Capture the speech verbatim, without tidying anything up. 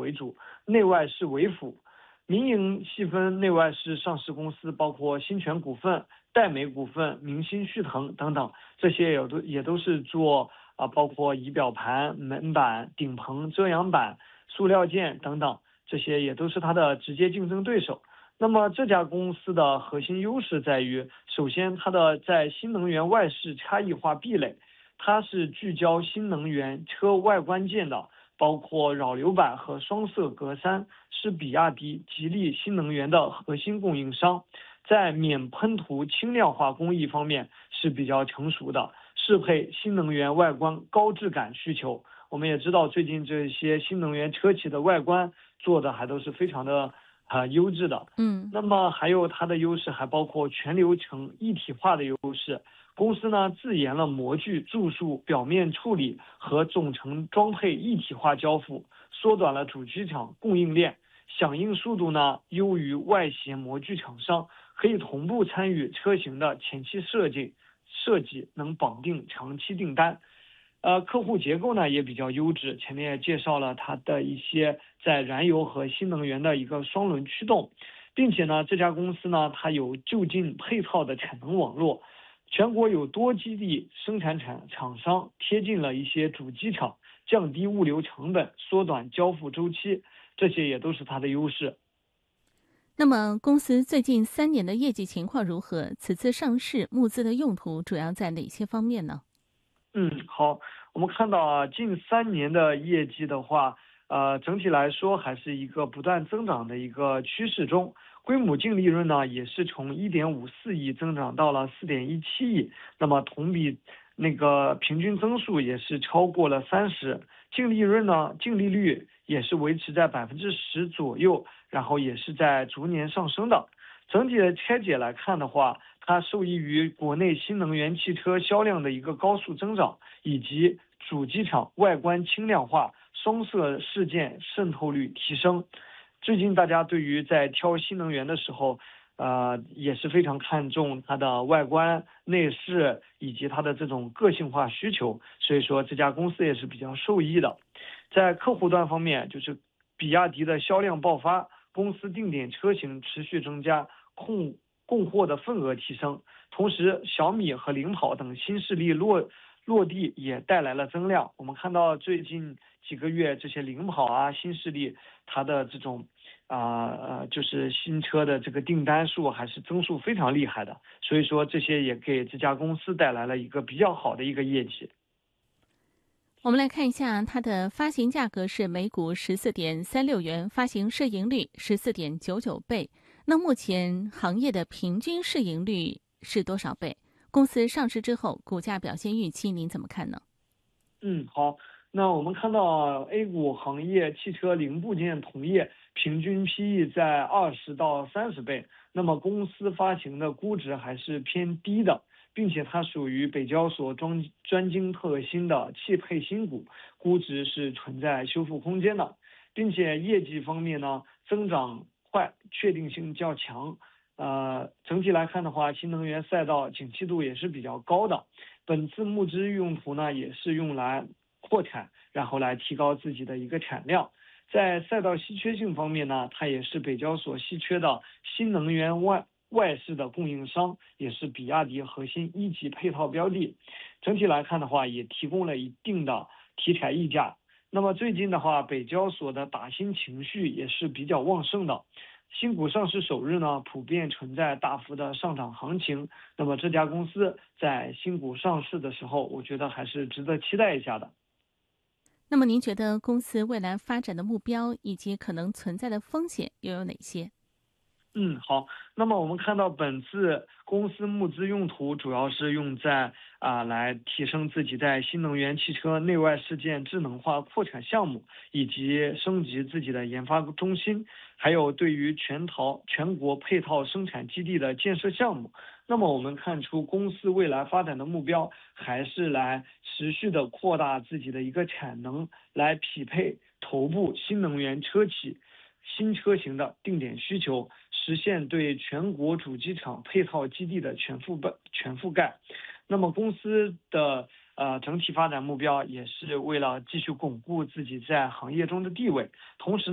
为主，内外饰为辅。民营细分内外饰上市公司包括新泉股份、戴美股份、明星旭腾等等，这些也都也都是做啊，包括仪表盘、门板、顶棚、遮阳板、塑料件等等，这些也都是它的直接竞争对手。那么这家公司的核心优势在于，首先它的在新能源外饰差异化壁垒，它是聚焦新能源车外观件的，包括扰流板和双色格栅，是比亚迪、吉利新能源的核心供应商。在免喷涂轻量化工艺方面是比较成熟的，适配新能源外观高质感需求。我们也知道，最近这些新能源车企的外观做的还都是非常的啊、呃、优质的。 嗯， 那么还有它的优势还包括全流程一体化的优势。公司呢自研了模具、注塑、表面处理和总成装配一体化交付，缩短了主机厂供应链，响应速度呢优于外协模具厂商，可以同步参与车型的前期设计，设计能绑定长期订单。呃，客户结构呢也比较优质，前面也介绍了它的一些在燃油和新能源的一个双轮驱动，并且呢这家公司呢它有就近配套的产能网络，全国有多基地生产厂厂商贴近了一些主机厂，降低物流成本，缩短交付周期，这些也都是它的优势。 那么公司最近三年的业绩情况如何？此次上市募资的用途主要在哪些方面呢？ 嗯，好，我们看到啊，近三年的业绩的话，呃，整体来说还是一个不断增长的一个趋势中，规模净利润呢也是从一点五四亿增长到了四点一七亿，那么同比那个平均增速也是超过了三十，净利润呢，净利率也是维持在百分之十左右，然后也是在逐年上升的。整体的拆解来看的话，它受益于国内新能源汽车销量的一个高速增长，以及主机厂外观轻量化、双色饰件渗透率提升。最近大家对于在挑新能源的时候，呃，也是非常看重它的外观、内饰以及它的这种个性化需求，所以说这家公司也是比较受益的。在客户端方面，就是比亚迪的销量爆发，公司定点车型持续增加，供供货的份额提升，同时小米和领跑等新势力落落地也带来了增量。我们看到最近几个月这些领跑啊新势力，它的这种啊呃就是新车的这个订单数还是增速非常厉害的，所以说这些也给这家公司带来了一个比较好的一个业绩。 我们来看一下它的发行价格是每股十四点三六元，发行市盈率十四点九九倍。那目前行业的平均市盈率是多少倍？公司上市之后，股价表现预期您怎么看呢？ 嗯，好，那我们看到 A 股行业汽车零部件同业平均 P E 在二十到三十倍，那么公司发行的估值还是偏低的，并且它属于北交所专专精特新的汽配新股，估值是存在修复空间的，并且业绩方面呢，增长快，确定性较强。呃，整体来看的话，新能源赛道景气度也是比较高的。本次募资用途呢，也是用来扩产，然后来提高自己的一个产量。在赛道稀缺性方面呢，它也是北交所稀缺的新能源外外饰的供应商，也是比亚迪核心一级配套标的。整体来看的话，也提供了一定的题材溢价。那么最近的话，北交所的打新情绪也是比较旺盛的。新股上市首日呢，普遍存在大幅的上涨行情。那么这家公司在新股上市的时候，我觉得还是值得期待一下的。 那么您觉得公司未来发展的目标以及可能存在的风险又有哪些？ 嗯，好。那么我们看到本次公司募资用途主要是用在啊、来提升自己在新能源汽车内外饰件智能化扩产项目，以及升级自己的研发中心，还有对于全套全国配套生产基地的建设项目。那么我们看出公司未来发展的目标还是来持续的扩大自己的一个产能，来匹配头部新能源车企新车型的定点需求，实现对全国主机厂配套基地的全覆盖全覆盖。那么公司的呃整体发展目标也是为了继续巩固自己在行业中的地位，同时